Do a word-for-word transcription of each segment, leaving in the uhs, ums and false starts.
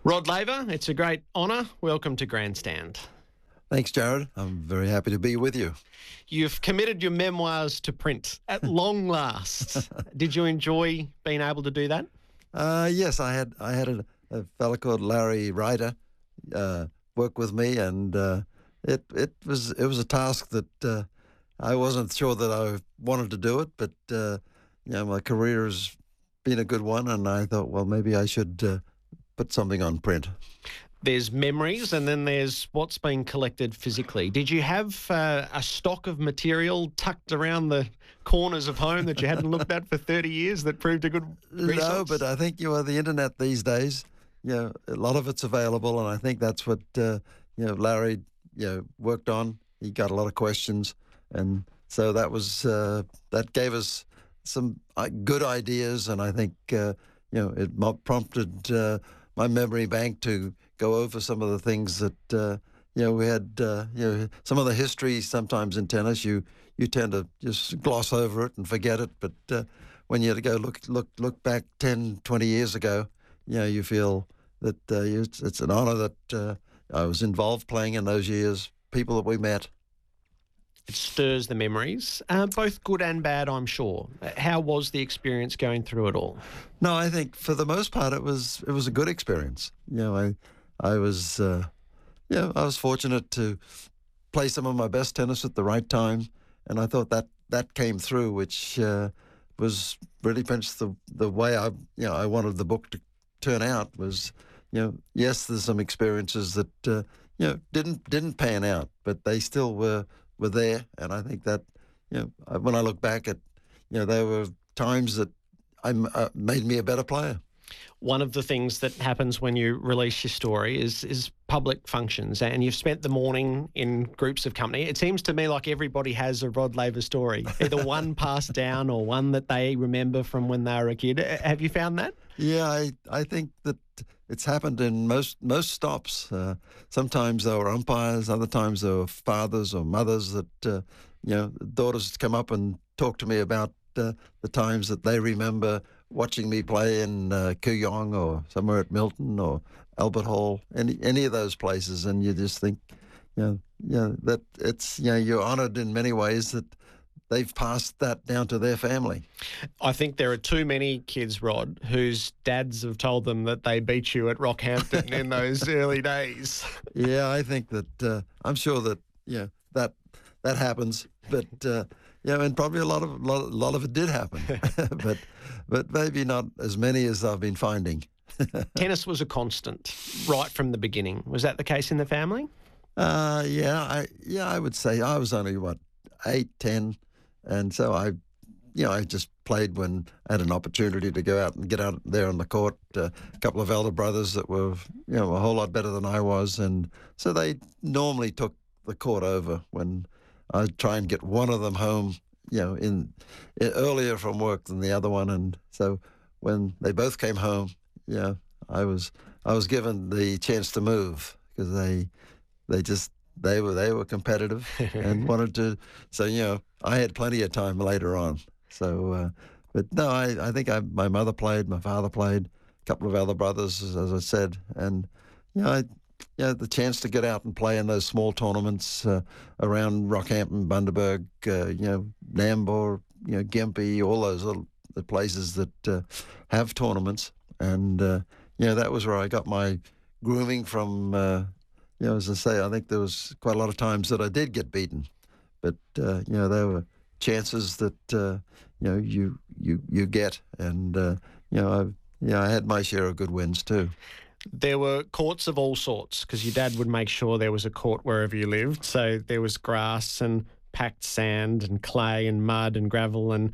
Rod Laver, it's a great honour. Welcome to Grandstand. Thanks, Jared. I'm very happy to be with you. You've committed your memoirs to print at long last. Did you enjoy being able to do that? Uh, yes, I had I had a, a fellow called Larry Ryder uh, work with me, and uh, it it was it was a task that uh, I wasn't sure that I wanted to do it, but uh, you know, my career has been a good one, and I thought, well, maybe I should uh, put something on print. There's memories and then there's what's been collected physically. Did you have uh, a stock of material tucked around the corners of home that you hadn't looked at for thirty years that proved a good resource? No, but I think, you know, the internet these days, you know, a lot of it's available, and I think that's what, uh, you know, Larry, you know, worked on. He got a lot of questions, and so that was, uh, that gave us some uh, good ideas, and I think, uh, you know, it mo- prompted uh, my memory bank to go over some of the things that, uh, you know, we had, uh, you know, some of the history sometimes in tennis, you you tend to just gloss over it and forget it. But uh, when you go look look look back ten, twenty years ago, you know, you feel that uh, it's, it's an honour that uh, I was involved playing in those years, people that we met. It stirs the memories, uh, both good and bad, I'm sure. How was the experience going through it all? No, I think for the most part it was it was a good experience. You know, I I was uh, you know, I was fortunate to play some of my best tennis at the right time, and I thought that that came through, which uh, was really much the the way I you know I wanted the book to turn out. Was, you know, yes, there's some experiences that uh, you know didn't didn't pan out, but they still were were there, and I think that, you know, when I look back at, you know, there were times that I uh, made me a better player. One of the things that happens when you release your story is is public functions, and you've spent the morning in groups of company. It seems to me like everybody has a Rod Laver story, either one passed down or one that they remember from when they were a kid. Have you found that? Yeah, I, I think that it's happened in most most stops. Uh, sometimes there were umpires, other times there were fathers or mothers that, uh, you know, daughters come up and talk to me about uh, the times that they remember watching me play in uh, Kooyong or somewhere at Milton or Albert Hall, any any of those places, and you just think, you know, you know that it's, you know, you're honoured in many ways that they've passed that down to their family. I think there are too many kids, Rod, whose dads have told them that they beat you at Rockhampton in those early days. Yeah, I think that uh, I'm sure that yeah that that happens, but uh, yeah, and probably a lot of lot, lot of it did happen, but but maybe not as many as I've been finding. Tennis was a constant right from the beginning. Was that the case in the family? Uh, yeah, I yeah I would say I was only what eight, ten. And so I, you know, I just played when I had an opportunity to go out and get out there on the court. Uh, a couple of elder brothers that were, you know, a whole lot better than I was. And so they normally took the court over when I'd try and get one of them home, you know, in, in earlier from work than the other one. And so when they both came home, yeah, I was I was given the chance to move because they they just they were they were competitive and wanted to. So, you know, I had plenty of time later on. So, uh, but no, I, I think I, my mother played, my father played, a couple of other brothers, as, as I said, and you know, I, you know, the chance to get out and play in those small tournaments uh, around Rockhampton, Bundaberg, uh, you know, Nambour, you know, Gympie, all those little the places that uh, have tournaments, and uh, you know, that was where I got my grooming from. Uh, you know, as I say, I think there was quite a lot of times that I did get beaten. But, uh, you know, there were chances that, uh, you know, you you, you get. And, uh, you know, I, you know, I had my share of good wins too. There were courts of all sorts because your dad would make sure there was a court wherever you lived. So there was grass and packed sand and clay and mud and gravel and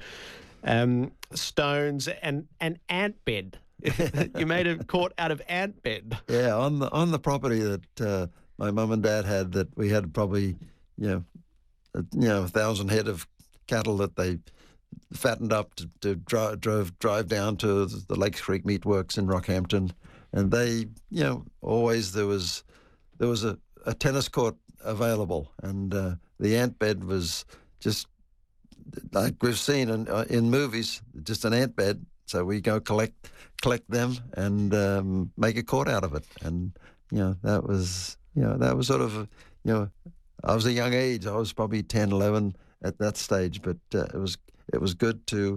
um, stones and an ant bed. You made a court out of ant bed. Yeah, on the on the property that uh, my mum and dad had, that we had probably, you know, a, you know, a thousand head of cattle that they fattened up to, to drive drove drive down to the Lakes Creek Meat Works in Rockhampton, and they, you know, always there was there was a, a tennis court available, and uh, the ant bed was just like we've seen in uh, in movies, just an ant bed So we go collect collect them and um, make a court out of it. And you know that was you know that was sort of you know I was a young age. I was probably ten, eleven at that stage, but uh, it was it was good to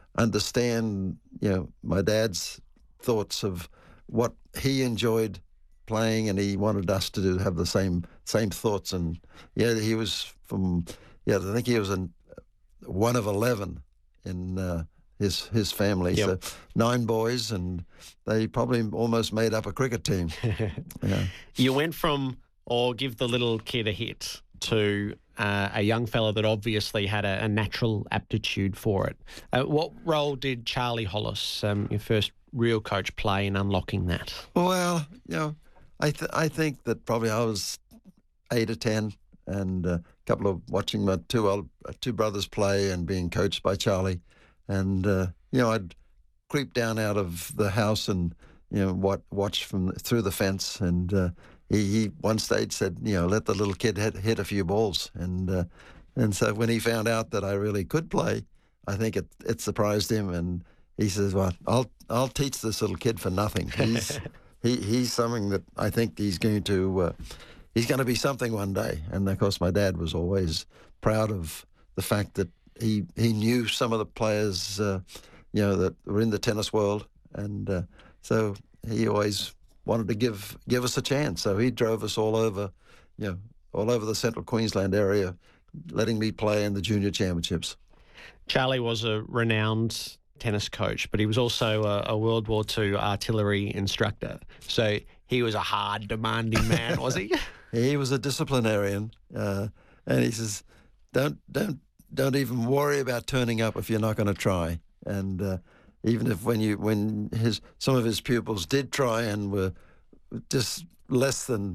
understand you know my dad's thoughts of what he enjoyed playing, and he wanted us to do, have the same same thoughts. And yeah, he was from yeah I think he was an one of eleven in uh, his his family. Yep. So nine boys, and they probably almost made up a cricket team. Yeah. You went from, or give the little kid a hit, to uh, a young fella that obviously had a, a natural aptitude for it. Uh, what role did Charlie Hollis, um, your first real coach, play in unlocking that? Well, you know, I th- I think that probably I was eight or ten, and a couple of watching my two old, two brothers play and being coached by Charlie, and uh, you know I'd creep down out of the house and you know what watch from through the fence, and uh, he, he one stage said you know let the little kid hit, hit a few balls, and uh, and so when he found out that I really could play, I think it it surprised him, and he says, well, I'll I'll teach this little kid for nothing. He's he he's something that I think he's going to uh, he's going to be something one day. And of course, my dad was always proud of the fact that he he knew some of the players, uh, you know, that were in the tennis world, and uh, so he always wanted to give give us a chance. So he drove us all over, you know, all over the central Queensland area, letting me play in the junior championships. Charlie was a renowned tennis coach, but he was also a, a World War Two artillery instructor. So he was a hard, demanding man, was he? He was a disciplinarian, uh, and he says, "Don't, don't, don't even worry about turning up if you're not going to try." And uh, even if when you, when his some of his pupils did try and were just less than,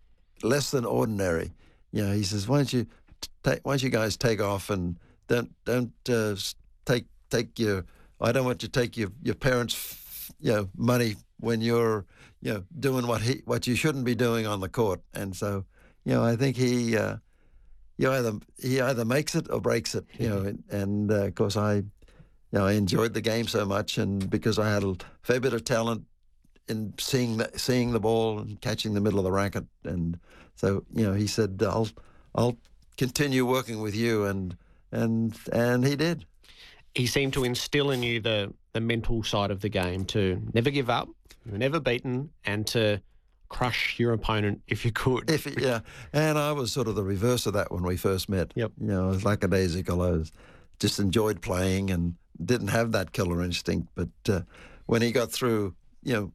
less than ordinary, you know, he says, "Why don't you, take, why don't you guys take off and don't, don't uh, take, take your." I don't want you to take your, your parents' you know money when you're you know doing what he what you shouldn't be doing on the court. And so you know I think he uh, you know, either he either makes it or breaks it. You know, and, and uh, of course I you know I enjoyed the game so much, and because I had a fair bit of talent in seeing the, seeing the ball and catching the middle of the racket, and so you know he said I'll I'll continue working with you, and and and he did. He seemed to instill in you the, the mental side of the game, to never give up, you were never beaten, and to crush your opponent if you could. If yeah, and I was sort of the reverse of that when we first met. Yep. You know, I was lackadaisical. I was, just enjoyed playing and didn't have that killer instinct. But uh, when he got through, you know,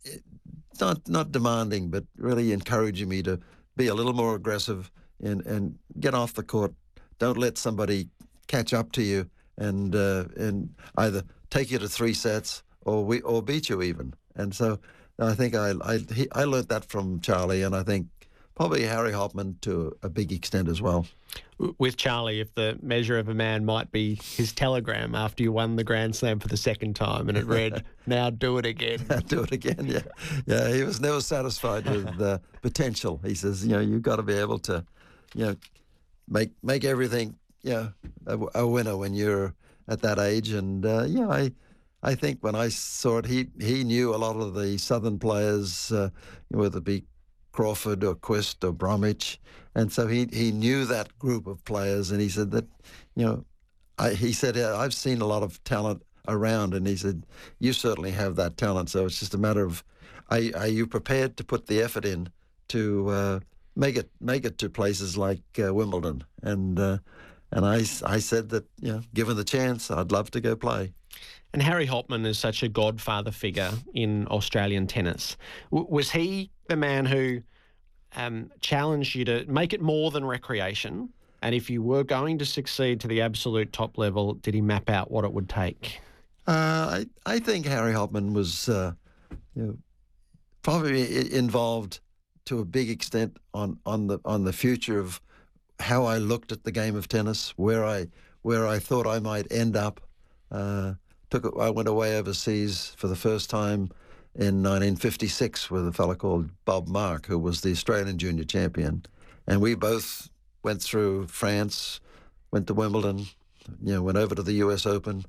not not demanding, but really encouraging me to be a little more aggressive and, and get off the court. Don't let somebody catch up to you and uh, and either take you to three sets or we or beat you even. And so I think I I he, I learned that from Charlie, and I think probably Harry Hopman to a big extent as well. With Charlie, if the measure of a man might be his telegram after you won the Grand Slam for the second time, and it read, "Now do it again." Do it again, yeah, yeah. He was never satisfied with the potential. He says, you know, you've got to be able to, you know, make make everything. Yeah, a, a winner when you're at that age. And uh, yeah, I, I think when I saw it, he he knew a lot of the Southern players, uh, whether it be Crawford or Quist or Bromwich, and so he he knew that group of players. And he said that, you know, I, he said I've seen a lot of talent around, and he said you certainly have that talent. So it's just a matter of, are, are you prepared to put the effort in to uh, make it make it to places like uh, Wimbledon and. Uh, And I, I said that, you know, given the chance, I'd love to go play. And Harry Hopman is such a godfather figure in Australian tennis. W- was he the man who um, challenged you to make it more than recreation? And if you were going to succeed to the absolute top level, did he map out what it would take? Uh, I, I think Harry Hopman was, uh, you know, probably involved to a big extent on, on the on the future of how I looked at the game of tennis, where I where I thought I might end up. Uh, took I went away overseas for the first time in nineteen fifty-six with a fellow called Bob Mark, who was the Australian junior champion, and we both went through France, went to Wimbledon, you know, went over to the U S Open,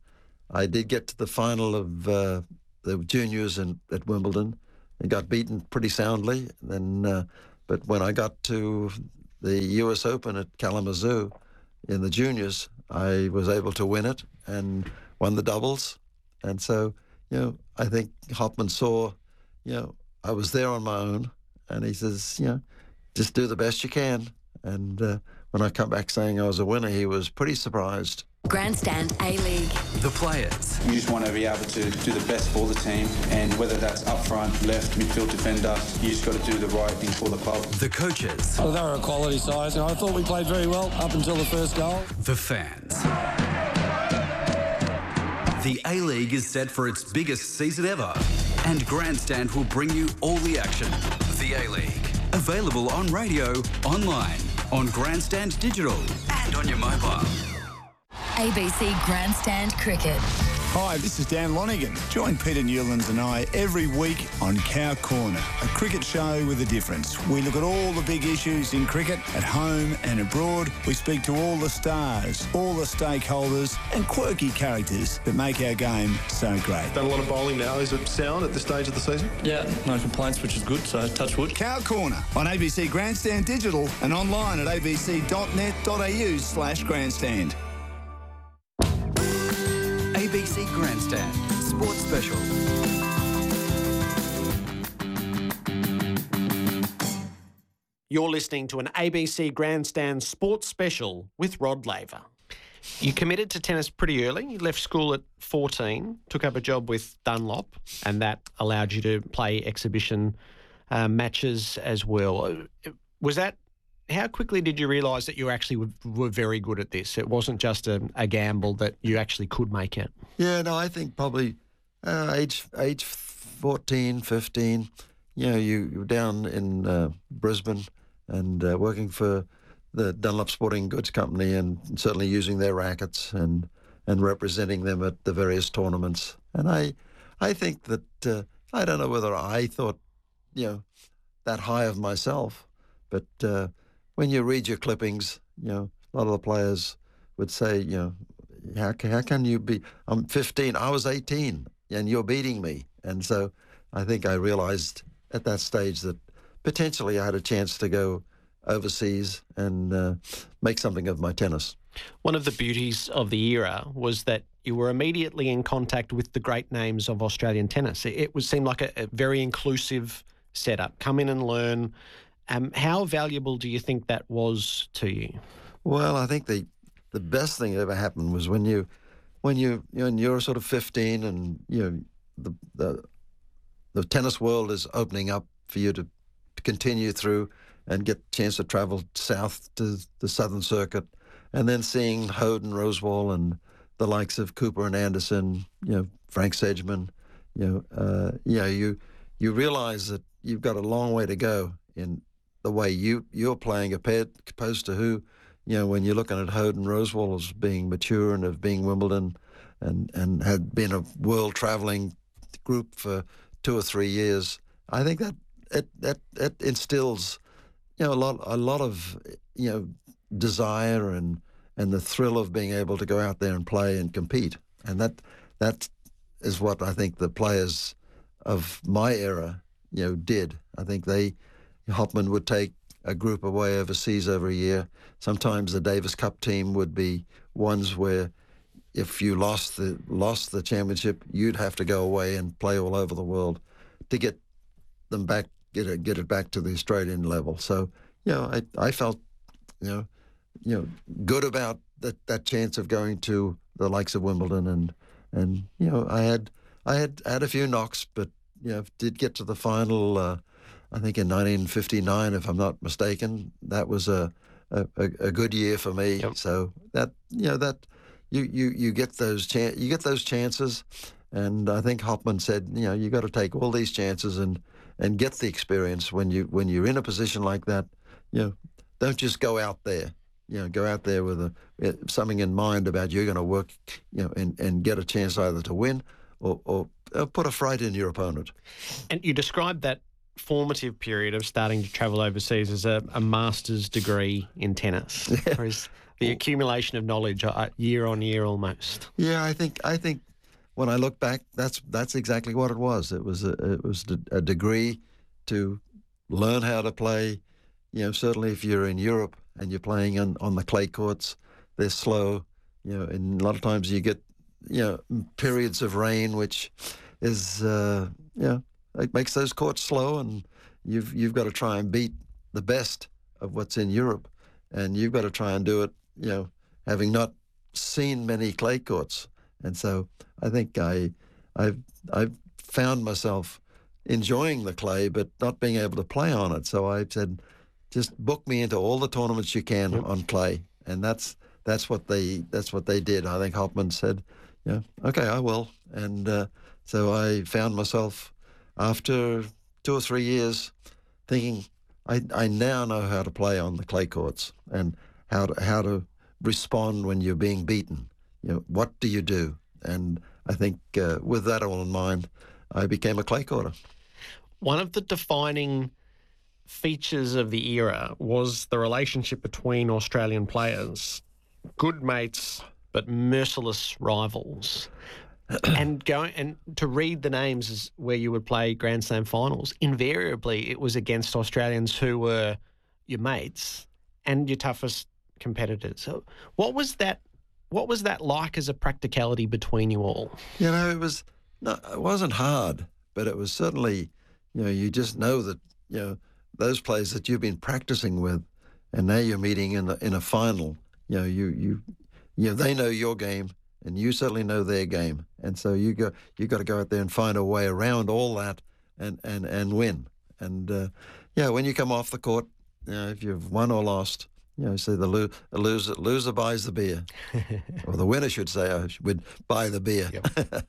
I did get to the final of uh, the juniors in, at Wimbledon and got beaten pretty soundly. Then, uh, but when I got to the U S Open at Kalamazoo in the juniors, I was able to win it and won the doubles. And so, you know, I think Hopman saw, you know, I was there on my own, and he says, you know, just do the best you can. And uh, when I come back saying I was a winner, he was pretty surprised. Grandstand A-League. The players. You just want to be able to do the best for the team, and whether that's up front, left, midfield defender, you just got to do the right thing for the club. The coaches. Well, they were a quality side, and I thought we played very well up until the first goal. The fans. The A-League is set for its biggest season ever, and Grandstand will bring you all the action. The A-League. Available on radio, online, on Grandstand Digital, and on your mobile. A B C Grandstand Cricket. Hi, this is Dan Lonigan. Join Peter Newlands and I every week on Cow Corner, a cricket show with a difference. We look at all the big issues in cricket, at home and abroad. We speak to all the stars, all the stakeholders and quirky characters that make our game so great. Done a lot of bowling now. Is it sound at this stage of the season? Yeah, no complaints, which is good, so touch wood. Cow Corner on A B C Grandstand Digital and online at abc.net.au slash grandstand. A B C Grandstand Sports Special. You're listening to an A B C Grandstand Sports Special with Rod Laver. You committed to tennis pretty early. You left school at fourteen, took up a job with Dunlop, and that allowed you to play exhibition uh, matches as well. Was that... How quickly did you realise that you actually were, were very good at this? It wasn't just a, a gamble, that you actually could make it. Yeah, no, I think probably uh, age age fourteen, fifteen, you know, you, you were down in uh, Brisbane and uh, working for the Dunlop Sporting Goods Company, and certainly using their rackets and, and representing them at the various tournaments. And I, I think that, uh, I don't know whether I thought, you know, that high of myself, but... Uh, When you read your clippings, you know, a lot of the players would say, you know, how, how can you be, I'm fifteen, I was eighteen, and you're beating me. And so I think I realized at that stage that potentially I had a chance to go overseas and uh, make something of my tennis. One of the beauties of the era was that you were immediately in contact with the great names of Australian tennis. It, it would seem like a, a very inclusive setup. Come in and learn. Um, how valuable do you think that was to you? Well, I think the the best thing that ever happened was when you when you you know, when you're sort of fifteen, and you know the the the tennis world is opening up for you to, to continue through and get a chance to travel south to the Southern Circuit, and then seeing Hode and Rosewall and the likes of Cooper and Anderson, you know, Frank Sedgman, you know, uh, you know, you you realize that you've got a long way to go in the way you, you're playing opposed to who, you know, when you're looking at Hode and Rosewall as being mature and of being Wimbledon and, and had been a world traveling group for two or three years. I think that it, that it instills, you know, a lot a lot of, you know, desire and and the thrill of being able to go out there and play and compete. And that that is what I think the players of my era, you know, did. I think they Hopman would take a group away overseas every year. Sometimes the Davis Cup team would be ones where if you lost the lost the championship, you'd have to go away and play all over the world to get them back, get it, get it back to the Australian level. So, you know, I, I felt, you know, you know, good about that, that chance of going to the likes of Wimbledon, and and you know, I had I had had a few knocks, but you know, did get to the final. Uh, I think in nineteen fifty-nine, if I'm not mistaken. That was a a, a good year for me. Yep. So that you know that you you you get those chan- you get those chances, and I think Hopman said, you know, you got to take all these chances and and get the experience when you when you're in a position like that. You know, don't just go out there. You know, go out there with a something in mind about you're going to work, you know, and, and get a chance either to win or, or, or put a fright in your opponent. And you described that formative period of starting to travel overseas as a, a master's degree in tennis, yeah. Whereas the accumulation of knowledge uh, year on year almost. Yeah, I think I think when I look back, that's that's exactly what it was. It was a, it was a degree to learn how to play. You know, certainly if you're in Europe and you're playing on, on the clay courts, they're slow. You know, and a lot of times you get, you know, periods of rain, which is, uh, you know, it makes those courts slow, and you've you've got to try and beat the best of what's in Europe, and you've got to try and do it, you know, having not seen many clay courts. And so I think I, I've I've found myself enjoying the clay, but not being able to play on it. So I said, just book me into all the tournaments you can yep. on clay, and that's that's what they that's what they did. I think Hopman said, yeah, okay, I will. And uh, so I found myself after two or three years thinking, I, I now know how to play on the clay courts and how to, how to respond when you're being beaten. You know, what do you do? And I think uh, with that all in mind, I became a clay courter. One of the defining features of the era was the relationship between Australian players, good mates but merciless rivals. and going and to read the names is where you would play Grand Slam finals, invariably it was against Australians who were your mates and your toughest competitors. So what was that what was that like as a practicality between you all? You know, it was no, it wasn't hard, but it was certainly, you know, you just know that, you know, those players that you've been practicing with, and now you're meeting in a, in a final. You know, you you you know, they know your game, and you certainly know their game, and so you go you got to go out there and find a way around all that, and and and win. And uh, yeah, when you come off the court, you know, if you've won or lost, you know, say the lo- loser loser buys the beer, or the winner should say, I would buy the beer. Yep.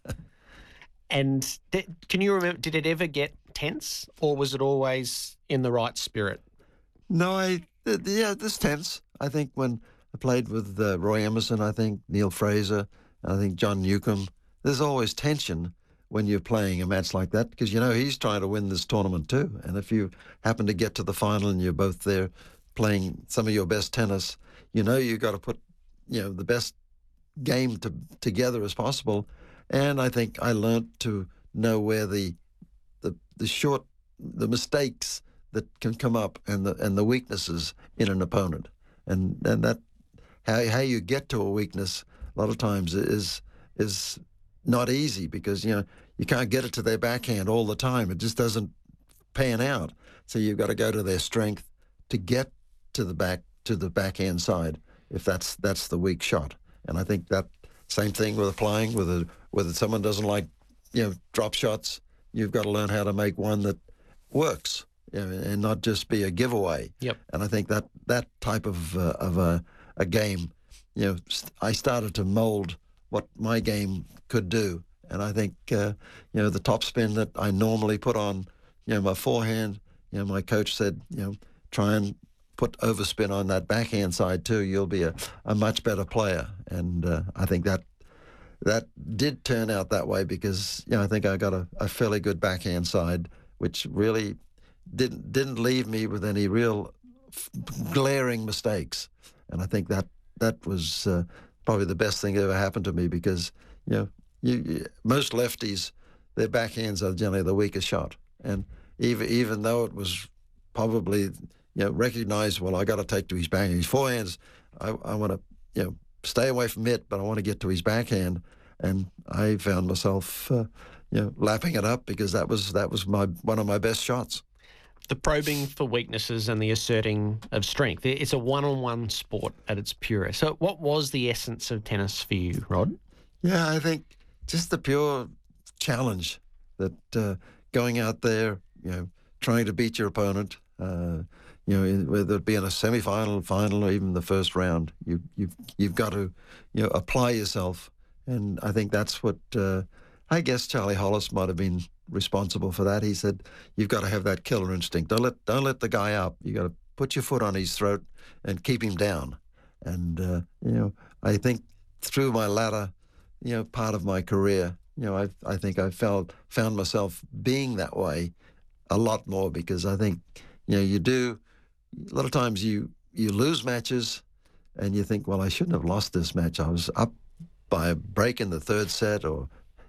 And th- can you remember, did it ever get tense, or was it always in the right spirit? No, I, uh, yeah, this tense. I think when I played with uh, Roy Emerson, I think Neil Fraser, I think John Newcomb, there's always tension when you're playing a match like that, because, you know, he's trying to win this tournament too. And if you happen to get to the final and you're both there playing some of your best tennis, you know you've got to put, you know, the best game to, together as possible. And I think I learned to know where the the the short the mistakes that can come up and the and the weaknesses in an opponent, and and that how how you get to a weakness a lot of times is is not easy, because, you know, you can't get it to their backhand all the time. It just doesn't pan out. So you've got to go to their strength to get to the back to the backhand side if that's that's the weak shot. And I think that same thing with applying with a whether someone doesn't like, you know, drop shots, you've got to learn how to make one that works, you know, and not just be a giveaway. Yep. And I think that that type of uh, of a, a game, you know, st- I started to mold what my game could do. And I think, uh, you know, the topspin that I normally put on, you know, my forehand, you know, my coach said, you know, try and put overspin on that backhand side too. You'll be a, a much better player. And uh, I think that that did turn out that way, because, you know, I think I got a, a fairly good backhand side, which really didn't didn't leave me with any real f- glaring mistakes. And I think that that was uh, probably the best thing that ever happened to me, because, you know, you, you, most lefties, their backhands are generally the weakest shot. And even even though it was probably, you know, recognized, well, I got to take to his backhand. His forehands, I, I want to, you know, stay away from it, but I want to get to his backhand. And I found myself, uh, you know, lapping it up, because that was that was my one of my best shots. The probing for weaknesses and the asserting of strength. It's a one-on-one sport at its purest. So what was the essence of tennis for you, Rod? Yeah, I think just the pure challenge that uh, going out there, you know, trying to beat your opponent, uh, you know, whether it be in a semi-final, final, or even the first round, you, you've you've got to, you know, apply yourself. And I think that's what, uh, I guess Charlie Hollis might have been responsible for that. He said, you've got to have that killer instinct. Don't let don't let the guy up. You got to put your foot on his throat and keep him down. And, uh, you know, I think through my latter, you know, part of my career, you know, I I think I felt found myself being that way a lot more, because I think, you know, you do, a lot of times you, you lose matches and you think, well, I shouldn't have lost this match. I was up by a break in the third set, or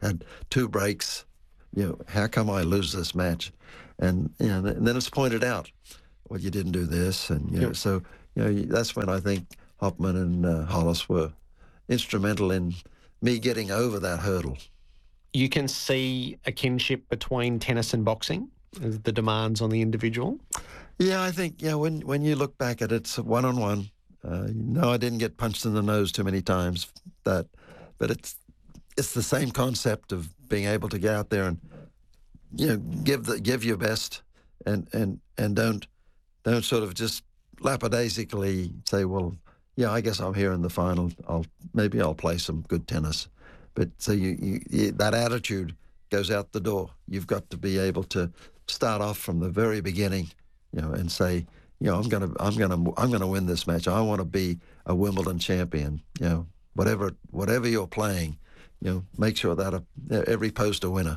had two breaks. You know, how come I lose this match? And you know, and then it's pointed out, well, you didn't do this, and you know, Yep. so you know, that's when I think Hopman and uh, Hollis were instrumental in me getting over that hurdle. You can see a kinship between tennis and boxing, as the demands on the individual. Yeah, I think yeah. When when you look back at it, it's one on one. No, I didn't get punched in the nose too many times. That, but it's it's the same concept of being able to get out there and you know give the give your best, and and and don't don't sort of just lackadaisically say, well, yeah, I guess I'm here in the final. I'll maybe I'll play some good tennis, but so you, you, you that attitude goes out the door. You've got to be able to start off from the very beginning, you know, and say, you know, I'm gonna I'm gonna I'm gonna win this match. I want to be a Wimbledon champion. You know, whatever whatever you're playing, you know, make sure that a, every post a winner.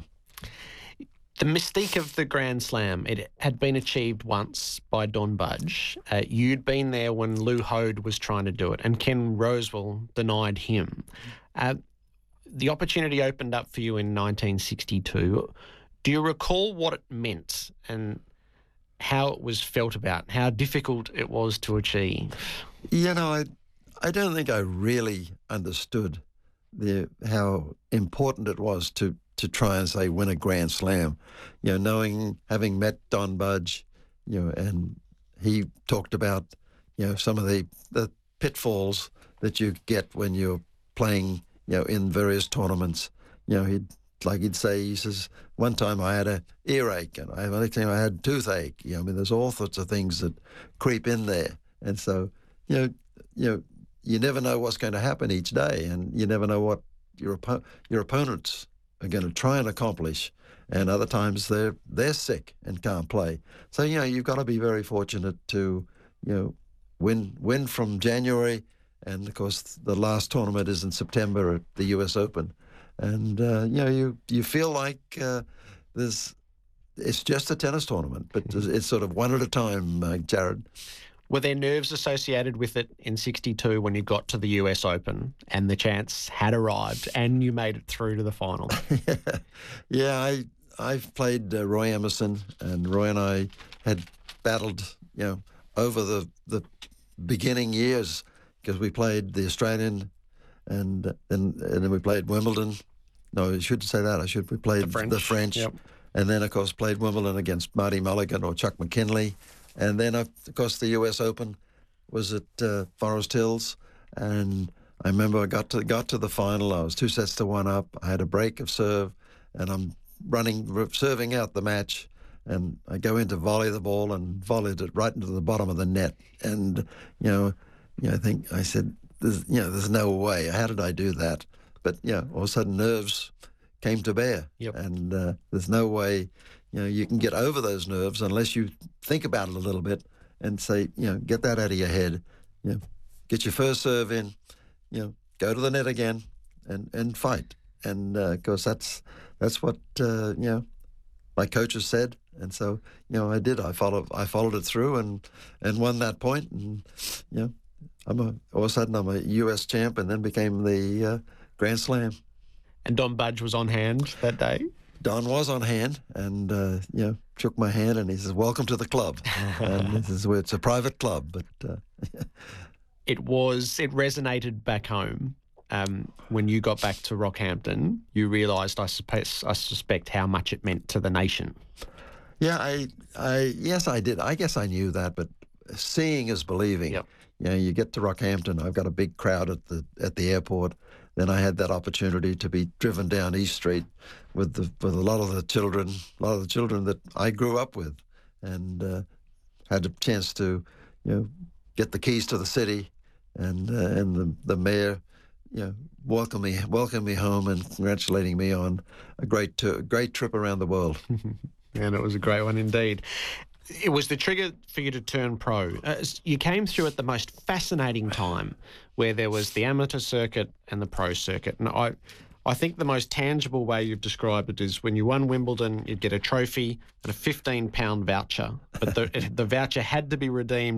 The mystique of the Grand Slam, it had been achieved once by Don Budge. Uh, you'd been there when Lou Hode was trying to do it, and Ken Rosewell denied him. Uh, the opportunity opened up for you in nineteen sixty-two. Do you recall what it meant and how it was felt about, how difficult it was to achieve? You know, I, I don't think I really understood the how important it was to to try and say win a Grand Slam. You know, knowing, having met Don Budge, you know, and he talked about, you know, some of the, the pitfalls that you get when you're playing, you know, in various tournaments. You know, he'd, like he'd say, he says, one time I had a earache and I, another time I had toothache. You know, I mean, there's all sorts of things that creep in there. And so, you know, you know, you never know what's going to happen each day, and you never know what your oppo- your opponents are going to try and accomplish. And other times they're they're sick and can't play. So you know you've got to be very fortunate to you know win win from January, and of course the last tournament is in September at the U S Open, and uh, you know you you feel like uh, there's it's just a tennis tournament, but it's sort of one at a time, uh, Jared. Were there nerves associated with it in sixty-two when you got to the U S Open and the chance had arrived and you made it through to the final? yeah, yeah. I I've played uh, Roy Emerson, and Roy and I had battled, you know, over the the beginning years, because we played the Australian, and and and then we played Wimbledon. No, I shouldn't say that. I should. We played The French. the French, Yep. and then of course played Wimbledon against Marty Mulligan or Chuck McKinley. And then, of course, the U S Open was at uh, Forest Hills, and I remember I got to got to the final. I was two sets to one up. I had a break of serve, and I'm running, serving out the match, and I go in to volley the ball and volleyed it right into the bottom of the net. And you know, you know, I think I said, there's, you know, there's no way. How did I do that? But yeah, all of a sudden nerves came to bear, Yep. and uh, there's no way. You know, you can get over those nerves unless you think about it a little bit and say, you know, get that out of your head. You know, get your first serve in. You know, go to the net again, and, and fight. And uh, of course, that's that's what uh, you know my coaches said, and so you know I did. I followed I followed it through and and won that point. And you know, I'm a all of a sudden I'm a U S champ, and then became the uh, Grand Slam. And Don Budge was on hand that day? Don was on hand, and uh, you know, shook my hand, and he says, "Welcome to the club." And this is where it's a private club, but uh, It was, it resonated back home. Um, when you got back to Rockhampton, you realised, I suspect, I suspect, how much it meant to the nation. yeah, I, I, yes, I did. I guess I knew that, but seeing is believing. Yep. You know, you get to Rockhampton. I've got a big crowd at the at the airport. Then I had that opportunity to be driven down East Street with the with a lot of the children, a lot of the children that I grew up with, and uh, had a chance to, you know, get the keys to the city, and uh, and the the mayor, you know, welcome me welcome me home and congratulating me on a great tour, great trip around the world. And it was a great one indeed. It was the trigger for you to turn pro. Uh, you came through at the most fascinating time, where there was the amateur circuit and the pro circuit. And I, I think the most tangible way you've described it is when you won Wimbledon, you'd get a trophy and a fifteen pound voucher. But the, the voucher had to be redeemed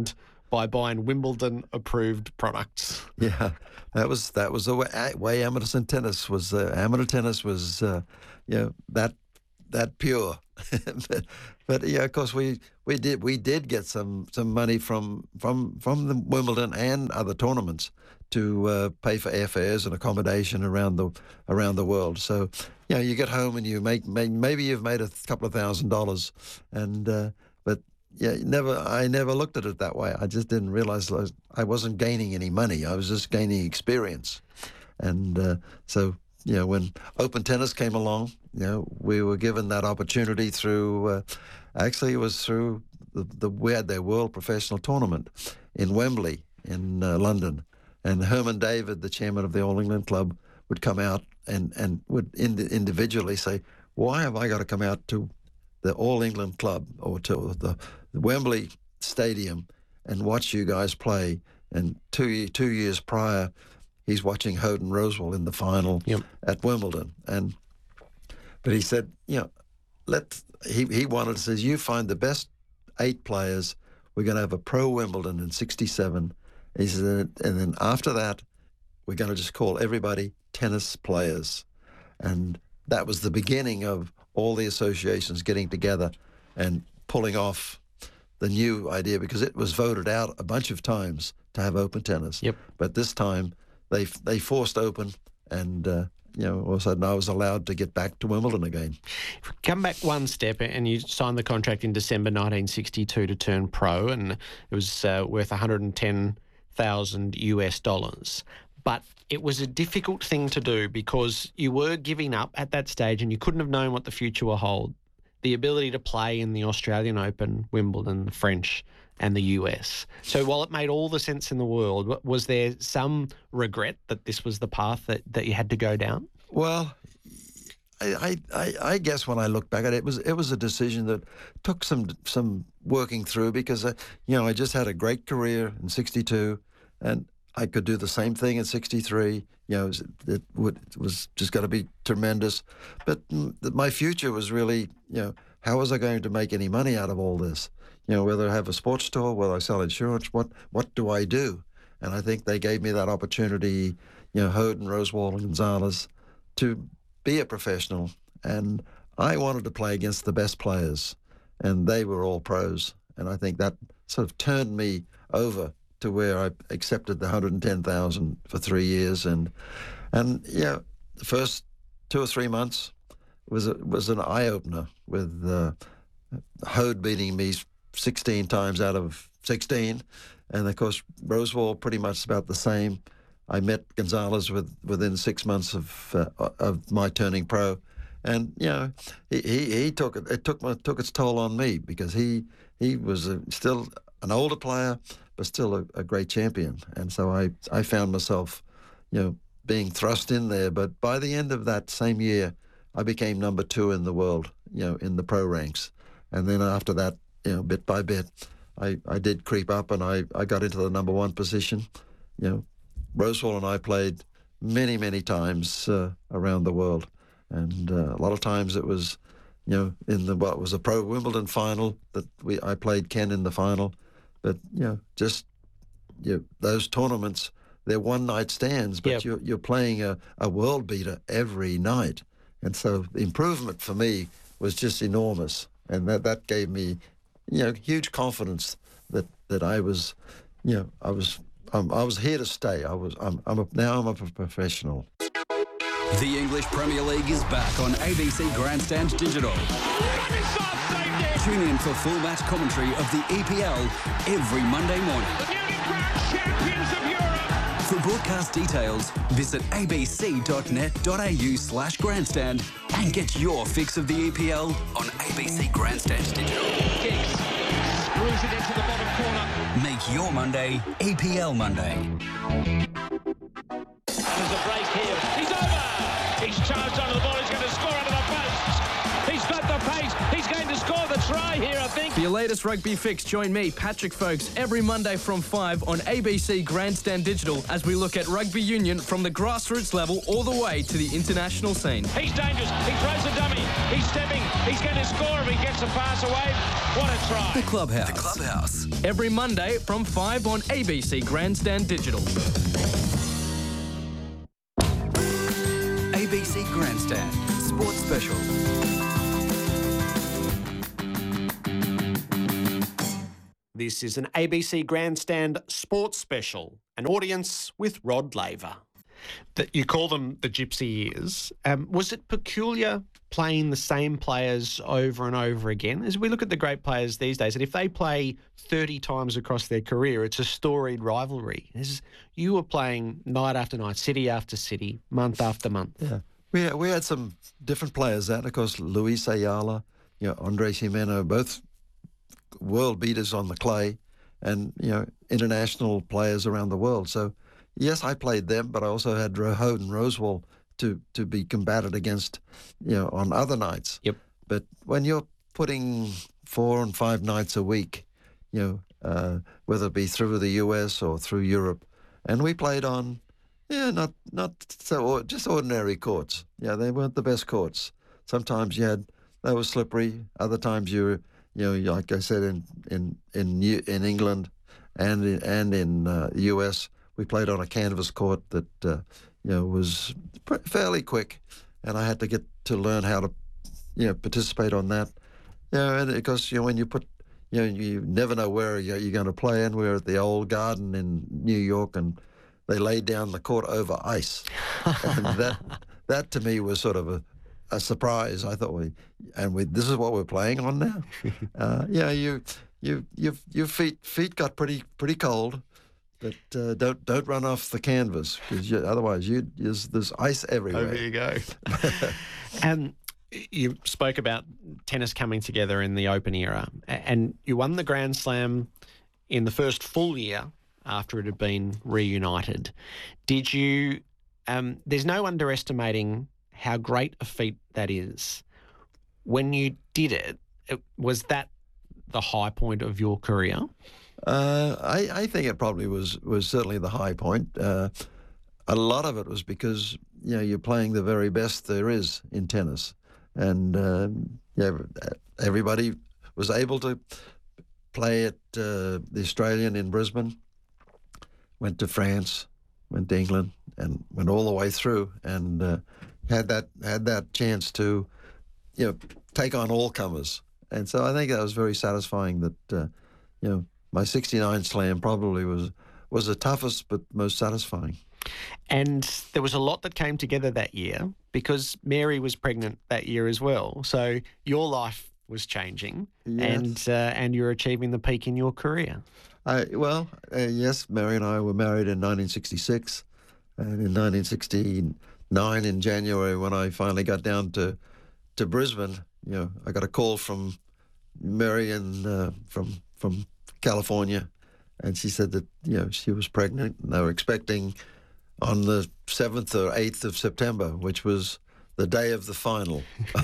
by buying Wimbledon-approved products. Yeah, that was that was the way, way amateur tennis was. Uh, amateur tennis was, uh, you know, that that pure. but, but yeah, of course we, we did we did get some, some money from from from the Wimbledon and other tournaments to uh, pay for airfares and accommodation around the around the world. So, you know, you get home and you make, make maybe you've made a couple of thousand dollars, and uh, but yeah, never I never looked at it that way. I just didn't realize I wasn't gaining any money. I was just gaining experience, and uh, so. You know, when open tennis came along, you know, we were given that opportunity through, uh, actually it was through, the, the we had their World Professional Tournament in Wembley in uh, London. And Herman David, the chairman of the All England Club, would come out and, and would ind- individually say, why have I got to come out to the All England Club or to the, the Wembley Stadium and watch you guys play? And two, two years prior, he's watching Hoden Rosewall in the final yep. at Wimbledon, and but he said, you know, let he he wanted to says you find the best eight players. We're going to have a pro Wimbledon in sixty-seven. He said, and then after that, we're going to just call everybody tennis players, and that was the beginning of all the associations getting together and pulling off the new idea, because it was voted out a bunch of times to have open tennis. Yep. But this time. They they forced open, and uh, you know, all of a sudden I was allowed to get back to Wimbledon again. If we come back one step, and you signed the contract in December nineteen sixty-two to turn pro, and it was uh, worth one hundred ten thousand U S dollars. But it was a difficult thing to do because you were giving up at that stage, and you couldn't have known what the future will hold. The ability to play in the Australian Open, Wimbledon, the French, and the U S. So while it made all the sense in the world, was there some regret that this was the path that, that you had to go down? Well, I, I I guess when I look back at it, it was it was a decision that took some some working through, because uh, you know, I just had a great career in sixty-two, and I could do the same thing in sixty-three. You know, it was, it would, it was just going to be tremendous. But my future was really, you know, how was I going to make any money out of all this? You know, whether I have a sports store, whether I sell insurance, what what do I do? And I think they gave me that opportunity, you know, Hoden, Rosewall, and Gonzalez, to be a professional. And I wanted to play against the best players, and they were all pros. And I think that sort of turned me over to where I accepted the one hundred ten thousand for three years. And, and yeah, the first two or three months was a, was an eye-opener, with uh, Hode beating me sixteen times out of sixteen, and of course Rosewall pretty much about the same. I met Gonzalez with, within six months of uh, of my turning pro, and you know he he, he took it. It took my, took its toll on me, because he he was a, still an older player, but still a, a great champion, and so I I found myself, you know, being thrust in there. But by the end of that same year, I became number two in the world, you know, in the pro ranks, and then after that, you know, bit by bit, I, I did creep up, and I, I got into the number one position. You know, Rosewall and I played many, many times uh, around the world. And uh, a lot of times it was, you know, in the, what was a pro Wimbledon final that we I played Ken in the final. But, you know, just you know, those tournaments, they're one-night stands, but yep. you're, you're playing a, a world beater every night. And so the improvement for me was just enormous. And that, that gave me, you know, huge confidence that, that I was, you know, I was um, I was here to stay. I was I'm, I'm a, now I'm a professional. The English Premier League is back on A B C Grandstand Digital. Tune in for full match commentary of the E P L every Monday morning. The newly crowned champions of Europe. For broadcast details, visit abc.net.au slash grandstand and get your fix of the E P L on A B C Grandstand Digital. Giggs screws it into the bottom corner. Make your Monday E P L Monday. There's a break here. He's over. He's charged onto the ball. He's going to score under the post. He's got the pace. He's going to score the try here, I think. For your latest rugby fix, join me, Patrick Folks, every Monday from five on A B C Grandstand Digital as we look at rugby union from the grassroots level all the way to the international scene. He's dangerous. He throws a dummy. He's stepping. He's going to score if he gets a pass away. What a try. The Clubhouse. The Clubhouse. Every Monday from five on A B C Grandstand Digital. A B C Grandstand Sports Special. This is an A B C Grandstand Sports Special, an audience with Rod Laver. That you call them the Gypsy Years. Um, was it peculiar playing the same players over and over again? As we look at the great players these days, and if they play thirty times across their career, it's a storied rivalry. As you were playing night after night, city after city, month after month. Yeah, we had, we had some different players. That, of course, Luis Ayala, you know, Andres Jimeno, both world beaters on the clay, and you know, international players around the world. So yes, I played them, but I also had Rohode and Rosewall to to be combated against, you know, on other nights. Yep. But when you're putting four and five nights a week, you know, uh, whether it be through the U S or through Europe, and we played on, yeah, not not so just ordinary courts. Yeah, they weren't the best courts. Sometimes you had they were slippery. Other times you were, you know, like I said, in in in in England and in, and in uh, the U S, we played on a canvas court that uh, you know was fairly quick, and I had to get to learn how to, you know, participate on that. You know, and because you know when you put, you know, you never know where you're, you're going to play. And we were at the Old Garden in New York, and they laid down the court over ice, and that that to me was sort of a. a surprise. I thought we, and we, this is what we're playing on now. Uh, yeah, you, you, you, your feet feet got pretty pretty cold, but uh, don't don't run off the canvas because otherwise you there's, there's ice everywhere. Oh, there you go. And you spoke about tennis coming together in the Open era, and you won the Grand Slam in the first full year after it had been reunited. Did you? Um, there's no underestimating how great a feat that is. When you did it, it was that the high point of your career? Uh, I, I think it probably was was certainly the high point. Uh, a lot of it was because, you know, you're playing the very best there is in tennis, and uh, yeah, everybody was able to play at uh, the Australian in Brisbane. Went to France, went to England, and went all the way through, and uh, had that had that chance to, you know, take on all comers. And so I think that was very satisfying that, uh, you know, my sixty-nine slam probably was was the toughest but most satisfying. And there was a lot that came together that year because Mary was pregnant that year as well. So your life was changing, yes. and uh, and you're achieving the peak in your career. I, well, uh, yes, Mary and I were married in nineteen sixty-six, and in nineteen sixty-nine in January when I finally got down to to Brisbane, you know, I got a call from Mary and uh, from from California, and she said that, you know, she was pregnant, and they were expecting on the seventh or eighth of September, which was the day of the final.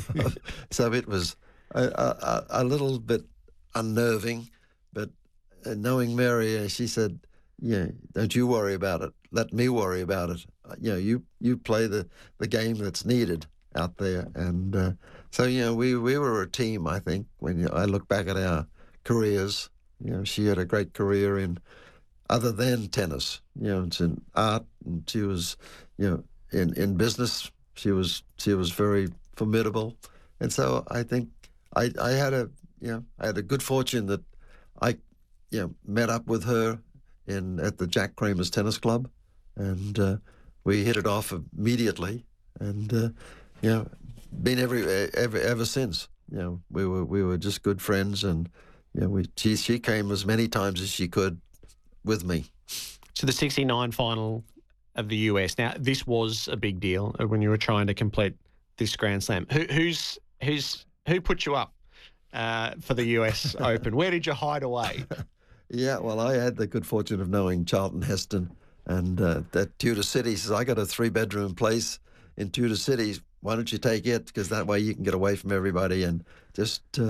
So it was a, a, a little bit unnerving, but uh, knowing Mary, uh, she said, yeah, don't you worry about it. Let me worry about it. Uh, you know, you, you play the, the game that's needed out there. And uh, so, you know, we, we were a team, I think, when you know, I look back at our careers. You know, she had a great career in other than tennis. You know, it's in art, and she was, you know, in, in business. She was she was very formidable, and so I think I I had a you know I had a good fortune that I you know met up with her in at the Jack Kramer's Tennis Club, and uh, we hit it off immediately, and uh, you know been every ever ever since. You know, we were we were just good friends, and you know we she she came as many times as she could with me. So the sixty-nine final of the U S. Now, this was a big deal when you were trying to complete this Grand Slam. Who, who's who's who put you up uh, for the U S Open? Where did you hide away? Yeah, well, I had the good fortune of knowing Charlton Heston, and uh, that Tudor City says, I got a three-bedroom place in Tudor City. Why don't you take it? Because that way you can get away from everybody and just uh,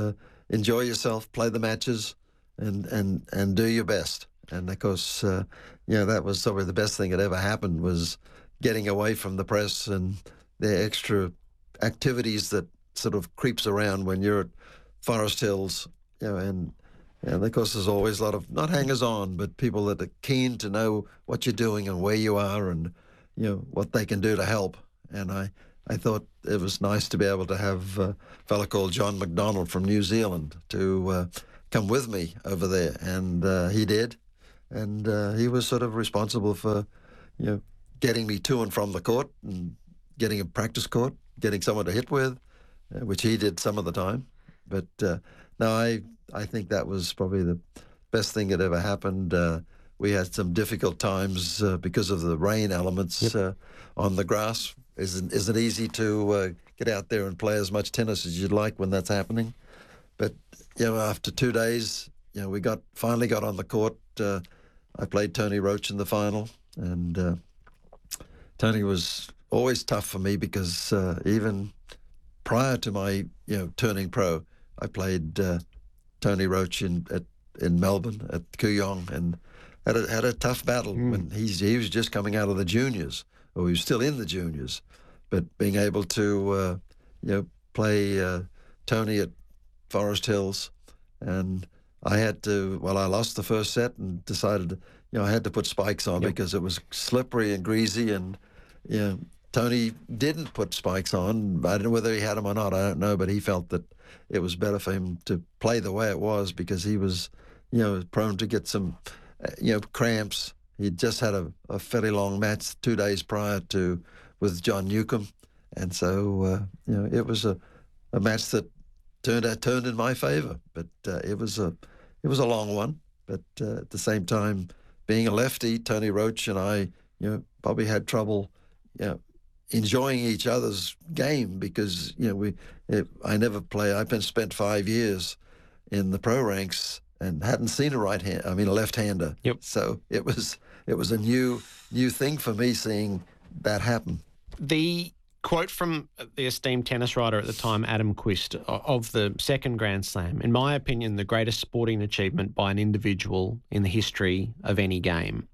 enjoy yourself, play the matches, and and and do your best. And of course, uh, you know, that was probably the best thing that ever happened, was getting away from the press and the extra activities that sort of creeps around when you're at Forest Hills, you know, and and of course there's always a lot of, not hangers-on, but people that are keen to know what you're doing and where you are and, you know, what they can do to help. And I, I thought it was nice to be able to have a fellow called John McDonald from New Zealand to uh, come with me over there, and uh, he did. And uh, he was sort of responsible for, you know, getting me to and from the court and getting a practice court, getting someone to hit with, uh, which he did some of the time. But uh, no, I I think that was probably the best thing that ever happened. Uh, we had some difficult times uh, because of the rain elements yep. uh, on the grass. Isn't isn't easy to uh, get out there and play as much tennis as you'd like when that's happening. But you know, after two days, you know, we got finally got on the court. Uh, I played Tony Roach in the final, and uh, Tony was always tough for me because uh, even prior to my, you know, turning pro, I played uh, Tony Roach in at, in Melbourne at Kooyong, and had a, had a tough battle mm. when he's he was just coming out of the juniors, or he was still in the juniors, but being able to uh, you know, play uh, Tony at Forest Hills, and I had to, well, I lost the first set and decided, you know, I had to put spikes on yep. because it was slippery and greasy, and, you know, Tony didn't put spikes on. I don't know whether he had them or not, I don't know, but he felt that it was better for him to play the way it was because he was, you know, prone to get some, you know, cramps. He'd just had a, a fairly long match two days prior to with John Newcomb, and so, uh, you know, it was a, a match that turned out turned in my favour, but uh, it was a it was a long one. But uh, at the same time, being a lefty, Tony Roach and I, you know, probably had trouble, you know, enjoying each other's game because, you know, we it, I never play. I spent five years in the pro ranks and hadn't seen a right hand. I mean, a left-hander. Yep. So it was it was a new new thing for me seeing that happen. The quote from the esteemed tennis writer at the time, Adam Quist, of the second Grand Slam, in my opinion, the greatest sporting achievement by an individual in the history of any game.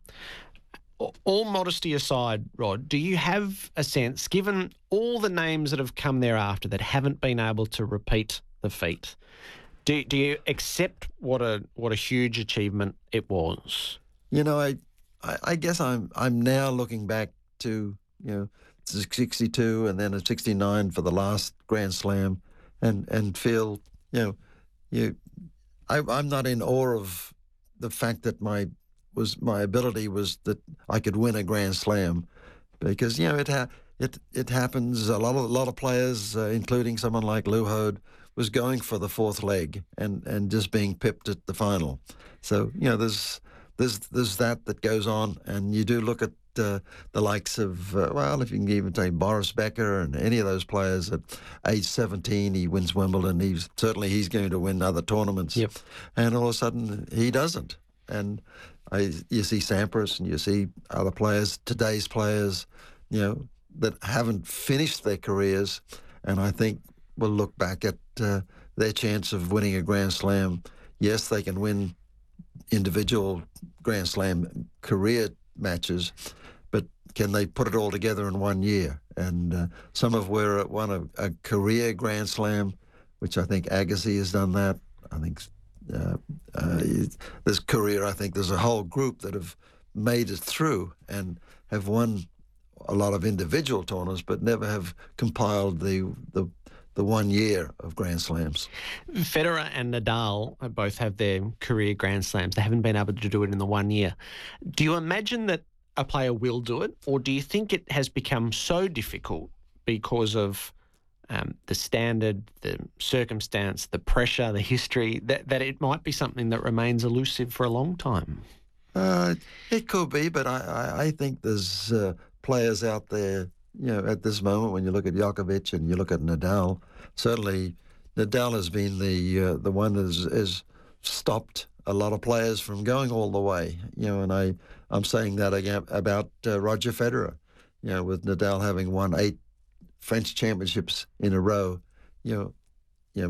All modesty aside, Rod, do you have a sense, given all the names that have come thereafter that haven't been able to repeat the feat, do, do you accept what a what a huge achievement it was? You know, I, I, I guess I'm I'm now looking back to, you know, sixty-two and then a sixty-nine for the last Grand Slam, and and feel, you know, you, I, I'm not in awe of the fact that my was my ability was that I could win a Grand Slam, because, you know, it ha- it it happens. A lot of a lot of players, uh, including someone like Lou Hode, was going for the fourth leg and, and just being pipped at the final. So, you know, there's there's there's that that goes on, and you do look at Uh, the likes of, uh, well, if you can even take Boris Becker and any of those players at age seventeen, he wins Wimbledon. He's certainly he's going to win other tournaments. Yep. And all of a sudden he doesn't. And I, you see Sampras and you see other players, today's players, you know, that haven't finished their careers, and I think we'll look back at uh, their chance of winning a Grand Slam. Yes, they can win individual Grand Slam career matches, but can they put it all together in one year? And uh, some of where won a, a career Grand Slam, which I think Agassi has done that. I think uh, uh, this career, I think there's a whole group that have made it through and have won a lot of individual tournaments, but never have compiled the the the one year of Grand Slams. Federer and Nadal both have their career Grand Slams. They haven't been able to do it in the one year. Do you imagine that a player will do it, or do you think it has become so difficult because of um, the standard, the circumstance, the pressure, the history, that, that it might be something that remains elusive for a long time? Uh, it could be, but I, I, I think there's uh, players out there, you know, at this moment, when you look at Djokovic and you look at Nadal, certainly Nadal has been the uh, the one that has, has stopped a lot of players from going all the way. You know, and I, I'm saying that again about uh, Roger Federer, you know, with Nadal having won eight French championships in a row. You know, you know,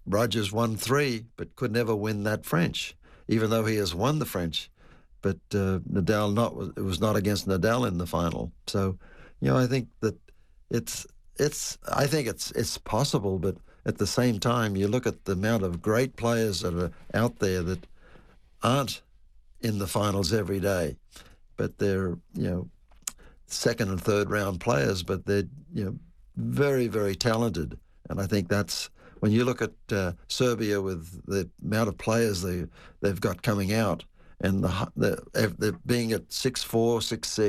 Rogers won three, but could never win that French, even though he has won the French. But uh, Nadal not it was not against Nadal in the final. So, you know, I think that it's it's I think it's it's possible, but at the same time, you look at the amount of great players that are out there that aren't in the finals every day, but they're, you know, second and third round players, but they're, you know, very, very talented. And I think that's, when you look at uh, Serbia with the amount of players they, they've got coming out, and the, the, the being at six four, six six,